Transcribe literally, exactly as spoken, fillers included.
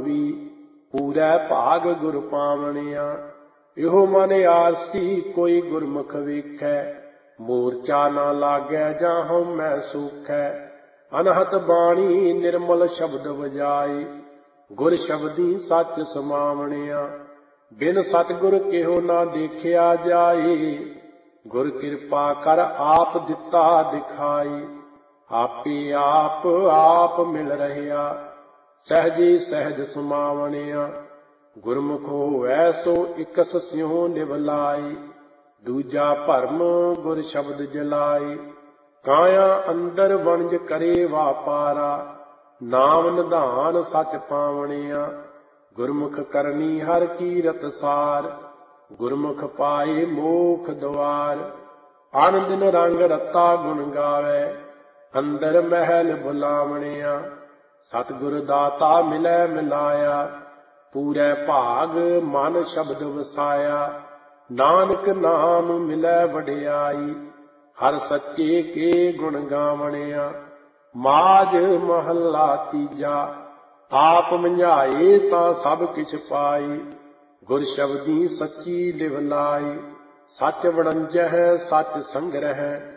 ਵੀ ਪੂਰੈ ਭਾਗ ਗੁਰ ਪਾਵਣਿਆ। ਇਹੋ ਮਨ ਆਰਸੀ ਕੋਈ ਗੁਰਮੁਖ ਵੇਖੈ, ਮੂਰਚਾ ਨਾ ਲਾਗੈ ਜਾਂ ਹਉਮੈ ਸੂਖੈ। ਅਨਹਤ ਬਾਣੀ ਨਿਰਮਲ ਸ਼ਬਦ ਵਜਾਈ, ਗੁਰ ਸ਼ਬਦੀ ਸੱਚ ਸਮਾਵਣਿਆ। ਬਿਨ ਸਤਿਗੁਰ ਕਿਹੋ ਨਾ ਦੇਖਿਆ ਜਾਈ, ਗੁਰ ਕਿਰਪਾ ਕਰ ਆਪ ਦਿੱਤਾ ਦਿਖਾਈ। ਆਪੇ ਆਪ ਆਪ ਮਿਲ ਰਹਿਆ, ਸਹਿਜੇ ਸਹਿਜ ਸਮਾਵਣਿਆ। ਗੁਰਮੁਖ ਹੋਵੈ ਸੋ ਇਕਸ ਸਿਉ ਨਿਵ ਲਾਈ, ਦੂਜਾ ਭਰਮ ਗੁਰ ਸ਼ਬਦ ਜਲਾਈ। ਕਾਇਆ ਅੰਦਰ ਵਣਜ ਕਰੇ ਵਾਪਾਰਾ, ਨਾਮ ਨਿਧਾਨ ਸਚ ਪਾਵਣਿਆ। ਗੁਰਮੁਖ ਕਰਨੀ ਹਰ ਕੀਰਤ ਸਾਰ, ਗੁਰਮੁਖ ਪਾਏ ਮੋਖ ਦੁਆਰ। ਅਨ ਦਿਨ ਰੰਗ ਰਤਾ ਗੁਣ ਗਾਵੈ, ਅੰਦਰ ਮਹਿਲ ਬੁਲਾਵਣਿਆ। ਸਤਿਗੁਰ ਦਾਤਾ ਮਿਲੈ ਮਿਲਾਇਆ, ਪੂਰੈ ਭਾਗ ਮਨ ਸ਼ਬਦ ਵਸਾਇਆ। ਨਾਨਕ ਨਾਮ ਮਿਲੈ ਵਡਿਆਈ, ਹਰ ਸੱਚੇ ਕੇ ਗੁਣ ਗਾਵਣਿਆ। ਮਾਝ ਮਹੱਲਾ ਤੀਜਾ। ਆਪ ਮੰਝਾਏ ਤਾਂ ਸਭ ਕਿਛ ਪਾਈ, ਗੁਰ ਸ਼ਬਦੀ ਸੱਚੀ ਲਿਵ ਲਾਈ। ਸੱਚ ਵਣੰਜਹਿ ਸੱਚ ਸੰਗ੍ਰਹਿ,